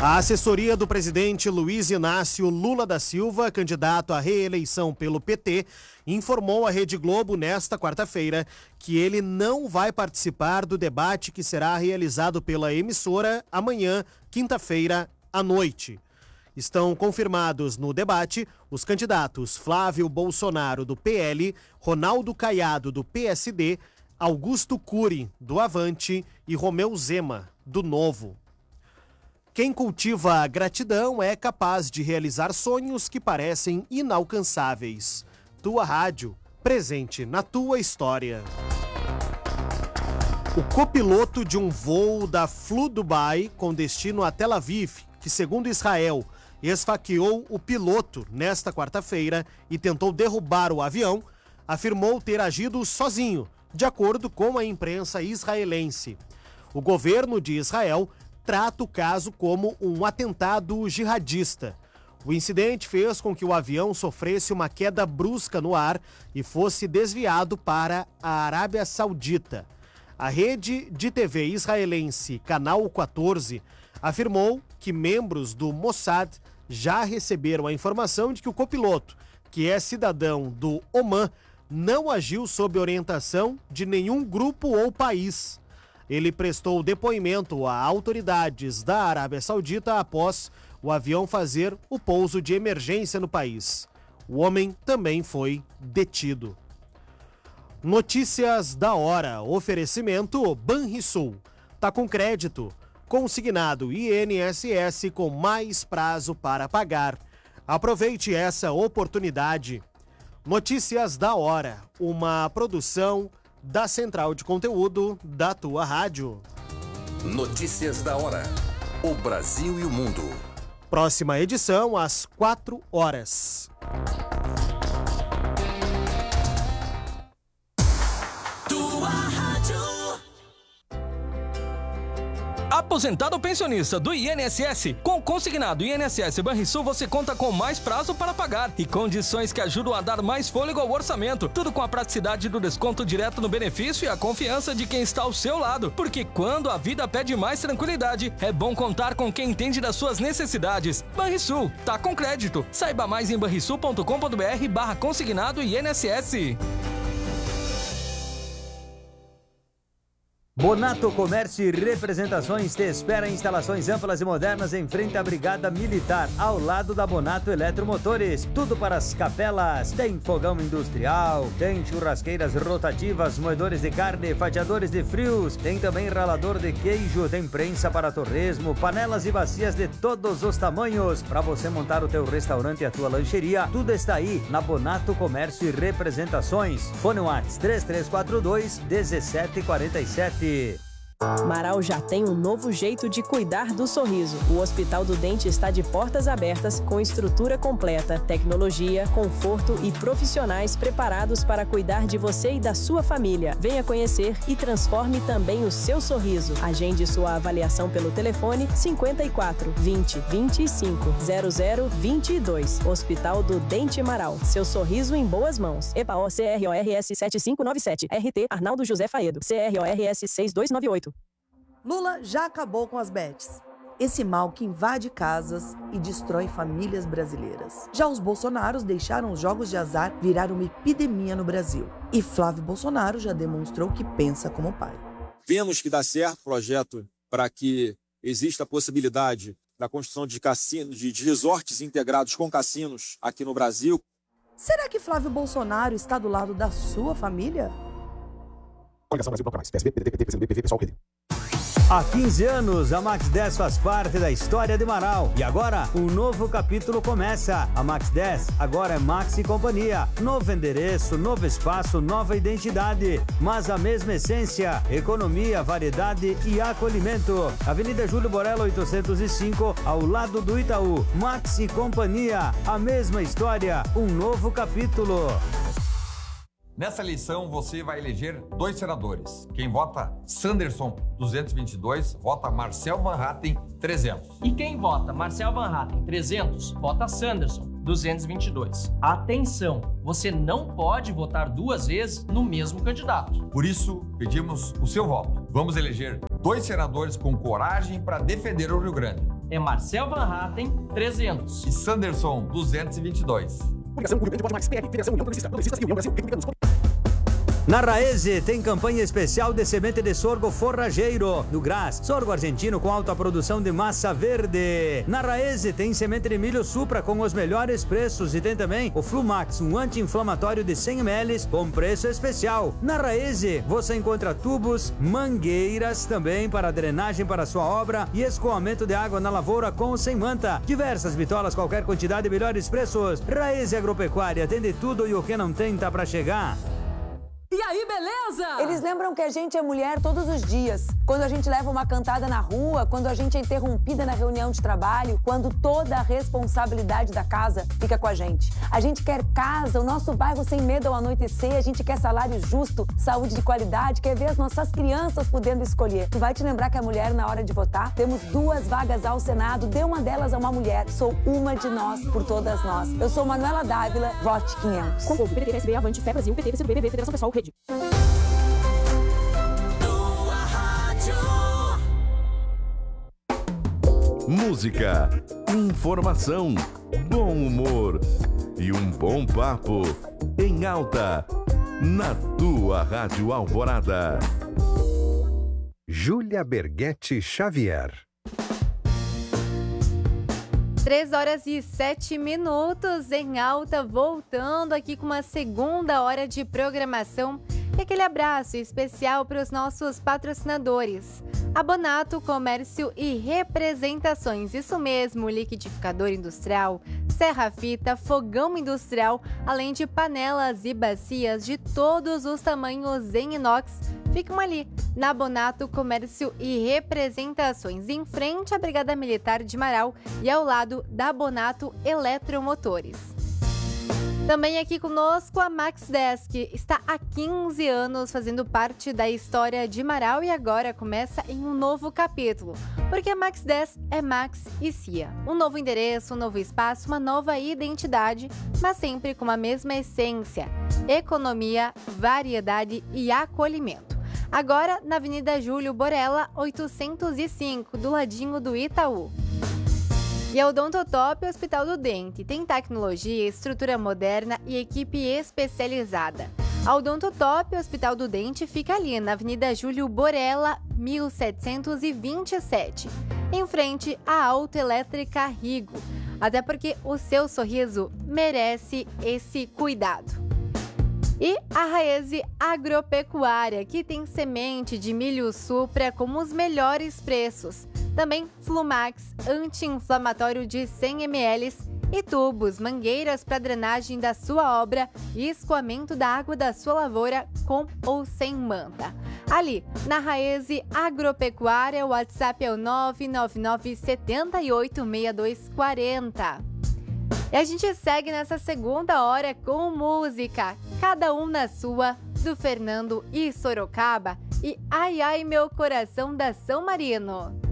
A assessoria do presidente Luiz Inácio Lula da Silva, candidato à reeleição pelo PT, informou à Rede Globo nesta quarta-feira que ele não vai participar do debate que será realizado pela emissora amanhã, quinta-feira, à noite. Estão confirmados no debate os candidatos Flávio Bolsonaro, do PL, Ronaldo Caiado, do PSD, Augusto Cury, do Avante e Romeu Zema, do Novo. Quem cultiva a gratidão é capaz de realizar sonhos que parecem inalcançáveis. Tua Rádio, presente na tua história. O copiloto de um voo da Flydubai com destino a Tel Aviv, que segundo Israel, esfaqueou o piloto nesta quarta-feira e tentou derrubar o avião, afirmou ter agido sozinho, de acordo com a imprensa israelense. O governo de Israel trata o caso como um atentado jihadista. O incidente fez com que o avião sofresse uma queda brusca no ar e fosse desviado para a Arábia Saudita. A rede de TV israelense Canal 14 afirmou que membros do Mossad já receberam a informação de que o copiloto, que é cidadão do Omã, não agiu sob orientação de nenhum grupo ou país. Ele prestou depoimento a autoridades da Arábia Saudita após o avião fazer o pouso de emergência no país. O homem também foi detido. Notícias da hora. Oferecimento Banrisul. Tá com crédito. Consignado INSS com mais prazo para pagar. Aproveite essa oportunidade. Notícias da hora. Uma produção da Central de Conteúdo da Tua Rádio. Notícias da hora. O Brasil e o mundo. Próxima edição às 4h. Tua Rádio. Aposentado ou pensionista do INSS, com consignado INSS Banrisul você conta com mais prazo para pagar e condições que ajudam a dar mais fôlego ao orçamento. Tudo com a praticidade do desconto direto no benefício e a confiança de quem está ao seu lado. Porque quando a vida pede mais tranquilidade, é bom contar com quem entende das suas necessidades. Banrisul, tá com crédito. Saiba mais em banrisul.com.br/consignado INSS. Bonato Comércio e Representações te espera em instalações amplas e modernas em frente à Brigada Militar, ao lado da Bonato Eletromotores. Tudo para as capelas. Tem fogão industrial, tem churrasqueiras rotativas, moedores de carne, fatiadores de frios, tem também ralador de queijo, tem prensa para torresmo, panelas e bacias de todos os tamanhos. Para você montar o teu restaurante e a tua lancheria, tudo está aí na Bonato Comércio e Representações. Fone WhatsApp 3342-1747. Marau já tem um novo jeito de cuidar do sorriso. O Hospital do Dente está de portas abertas, com estrutura completa, tecnologia, conforto e profissionais preparados para cuidar de você e da sua família. Venha conhecer e transforme também o seu sorriso. Agende sua avaliação pelo telefone 54 20 25 00 22. Hospital do Dente Marau. Seu sorriso em boas mãos. EPAO CRORS 7597. RT Arnaldo José Faedo. CRORS 6298. Lula já acabou com as bets. Esse mal que invade casas e destrói famílias brasileiras. Já os Bolsonaros deixaram os jogos de azar virar uma epidemia no Brasil. E Flávio Bolsonaro já demonstrou que pensa como pai. Vemos que dá certo o projeto para que exista a possibilidade da construção de cassinos, de resorts integrados com cassinos aqui no Brasil. Será que Flávio Bolsonaro está do lado da sua família? Coligação Brasil Bloco Mais, PSB, PDT, PT, PCdoB, PV, PSOL, PD. Há 15 anos, a Max 10 faz parte da história de Marau. E agora, um novo capítulo começa. A Max 10 agora é Max e Companhia. Novo endereço, novo espaço, nova identidade. Mas a mesma essência, economia, variedade e acolhimento. Avenida Júlio Borella 805, ao lado do Itaú. Max e Companhia, a mesma história, um novo capítulo. Nessa eleição, você vai eleger 2 senadores. Quem vota Sanderson, 222, vota Marcel Van Hatten, 300. E quem vota Marcel Van Hatten, 300, vota Sanderson. 222. Atenção, você não pode votar 2 vezes no mesmo candidato. Por isso, pedimos o seu voto. Vamos eleger 2 senadores com coragem para defender o Rio Grande. É Marcel Van Hatten, 300. E Sanderson, 222. Coligação Rio Grande Pode Mais, PR, Federação União Progressistas e União Brasil, República dos... Na Raese tem campanha especial de semente de sorgo forrageiro. No Graz, sorgo argentino com alta produção de massa verde. Na Raese tem semente de milho Supra com os melhores preços e tem também o Flumax, um anti-inflamatório de 100 ml com preço especial. Na Raese você encontra tubos, mangueiras também para drenagem para sua obra e escoamento de água na lavoura com ou sem manta. Diversas bitolas, qualquer quantidade e melhores preços. Raese Agropecuária, tem de tudo e o que não tem tá para chegar. E aí, beleza? Eles lembram que a gente é mulher todos os dias. Quando a gente leva uma cantada na rua, quando a gente é interrompida na reunião de trabalho, quando toda a responsabilidade da casa fica com a gente. A gente quer casa, o nosso bairro sem medo ao anoitecer, a gente quer salário justo, saúde de qualidade, quer ver as nossas crianças podendo escolher. Tu vai te lembrar que a mulher, na hora de votar, temos 2 vagas ao Senado, dê uma delas a uma mulher. Sou uma de nós, por todas nós. Eu sou Manuela Dávila, vote 500. Com o PT, PSB, Avante, Fé Brasil, PT, PCB, BBB, Federação Pessoal, Rede. Música, informação, bom humor e um bom papo em alta na tua Rádio Alvorada. Júlia Berghetti Xavier. 3h07 em alta, voltando aqui com uma segunda hora de programação. E aquele abraço especial para os nossos patrocinadores. Abonato Comércio e Representações, isso mesmo, liquidificador industrial, serra-fita, fogão industrial, além de panelas e bacias de todos os tamanhos em inox. Ficam ali, na Abonato Comércio e Representações, em frente à Brigada Militar de Marau e ao lado da Abonato Eletromotores. Também aqui conosco a MaxDesk, está há 15 anos fazendo parte da história de Marau e agora começa em um novo capítulo, porque a MaxDesk é Max e Cia. Um novo endereço, um novo espaço, uma nova identidade, mas sempre com a mesma essência: economia, variedade e acolhimento. Agora na Avenida Júlio Borella, 805, do ladinho do Itaú. E a Odontotop Hospital do Dente tem tecnologia, estrutura moderna e equipe especializada. A Odontotop Hospital do Dente fica ali na Avenida Júlio Borella, 1727, em frente à Autoelétrica Rigo. Até porque o seu sorriso merece esse cuidado. E a Raese Agropecuária, que tem semente de milho Supra com os melhores preços. Também Flumax, anti-inflamatório de 100 ml e tubos, mangueiras para drenagem da sua obra e escoamento da água da sua lavoura com ou sem manta. Ali, na Raese Agropecuária, o WhatsApp é o 999 786240. E a gente segue nessa segunda hora com música, Cada Um na Sua, do Fernando e Sorocaba, e Ai Ai Meu Coração da São Marino.